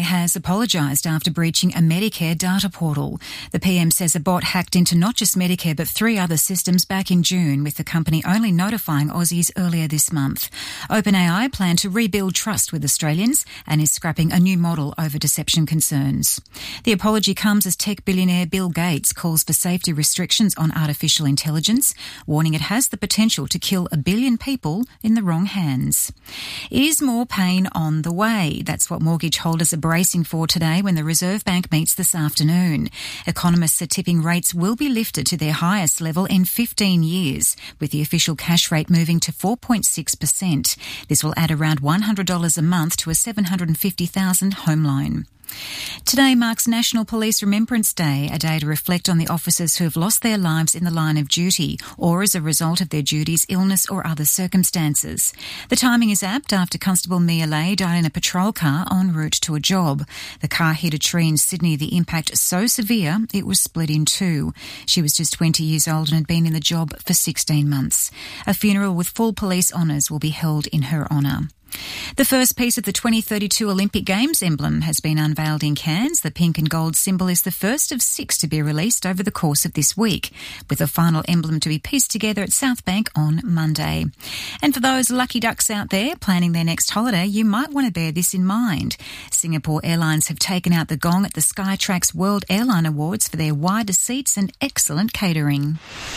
has apologised after breaching a Medicare data portal. The PM says a bot hacked into not just Medicare but 3 other systems back in June, with the company only notifying Aussies earlier this month. OpenAI planned to rebuild trust with Australians and is scrapping a new model over deception concerns. The apology comes as tech billionaire Bill Gates calls for safety restrictions on artificial intelligence, warning it has the potential to kill 1 billion people in the wrong hands. Is more pain on the way? That's what mortgage holders are bracing for today when the Reserve Bank meets this afternoon. Economists are tipping rates will be lifted to their highest level in 15 years, with the official cash rate moving to 4.6%. This will add around $100 a month to a $750,000 home loan. Today marks National Police Remembrance Day, a day to reflect on the officers who have lost their lives in the line of duty or as a result of their duties, illness or other circumstances. The timing is apt after Constable Mia Lay died in a patrol car en route to a job. The car hit a tree in Sydney, the impact so severe it was split in 2. She was just 20 years old and had been in the job for 16 months. A funeral with full police honours will be held in her honour. The first piece of the 2032 Olympic Games emblem has been unveiled in Cairns. The pink and gold symbol is the first of 6 to be released over the course of this week, with the final emblem to be pieced together at South Bank on Monday. And for those lucky ducks out there planning their next holiday, you might want to bear this in mind. Singapore Airlines have taken out the gong at the Skytrax World Airline Awards for their wider seats and excellent catering.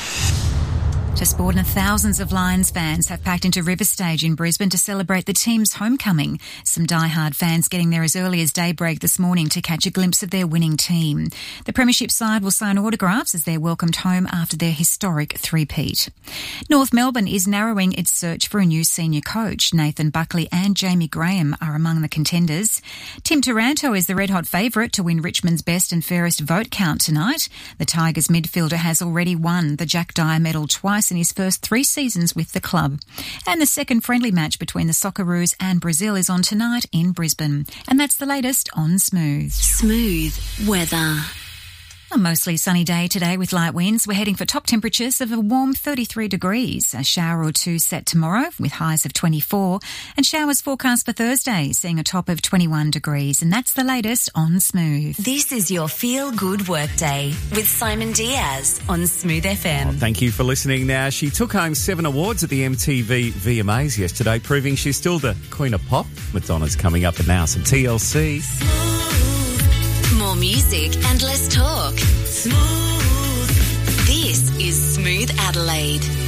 To sport, and thousands of Lions fans have packed into River Stage in Brisbane to celebrate the team's homecoming. Some die-hard fans getting there as early as daybreak this morning to catch a glimpse of their winning team. The Premiership side will sign autographs as they're welcomed home after their historic three-peat. North Melbourne is narrowing its search for a new senior coach. Nathan Buckley and Jamie Graham are among the contenders. Tim Taranto is the red-hot favourite to win Richmond's best and fairest vote count tonight. The Tigers midfielder has already won the Jack Dyer medal twice in his first 3 seasons with the club. And the second friendly match between the Socceroos and Brazil is on tonight in Brisbane. And that's the latest on Smooth. Smooth weather. A mostly sunny day today with light winds. We're heading for top temperatures of a warm 33 degrees. A shower or 2 set tomorrow with highs of 24. And showers forecast for Thursday, seeing a top of 21 degrees. And that's the latest on Smooth. This is your Feel Good Workday with Simon Diaz on Smooth FM. Oh, thank you for listening. Now, she took home 7 awards at the MTV VMAs yesterday, proving she's still the Queen of Pop. Madonna's coming up, and now some TLC. More music and less talk. Smooth. This is Smooth Adelaide.